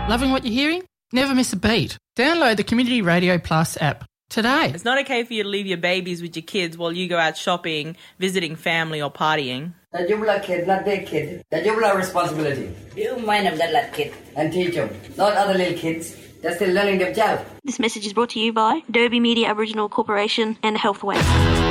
Loving what you're hearing? Never miss a beat. Download the Community Radio Plus app today. It's not okay for you to leave your babies with your kids while you go out shopping, visiting family or partying. The Jubla kid, not their kid. The Jubla responsibility. You mind of that kid. And teach them. Not other little kids. They're still learning themselves. This message is brought to you by Derby Media Aboriginal Corporation and Healthways.